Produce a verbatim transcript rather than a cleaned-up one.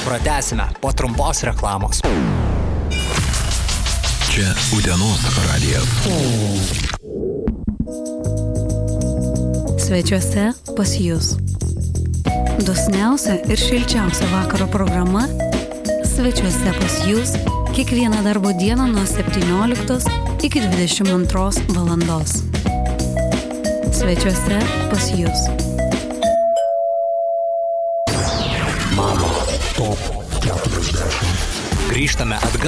Pratęsime po trumpos reklamos. Čia Utenos radijas. Svečiuose pas jus. Dosniausia ir šilčiausia vakaro programa Svečiuose pas jus kiekvieną darbo dieną nuo septynioliktos iki dvidešimt antros valandos. Svečiuose pas jus. Mano top keturiasdešimt. Grįžtame atgal